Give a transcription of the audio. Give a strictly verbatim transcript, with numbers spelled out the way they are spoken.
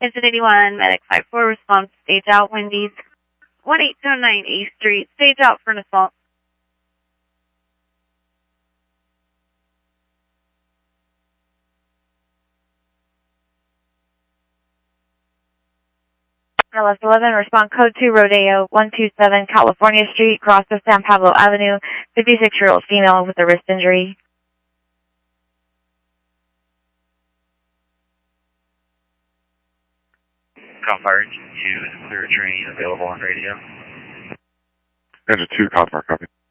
Engine eighty-one, Medic five four, response, stage out, Wendy's, one eight two nine East Street, stage out for an assault. L S eleven, respond code two, Rodeo, one two seven California Street, cross of San Pablo Avenue, fifty-six-year-old female with a wrist injury. Confire Engine two, is clear train available on radio. Engine two, Confire, copy.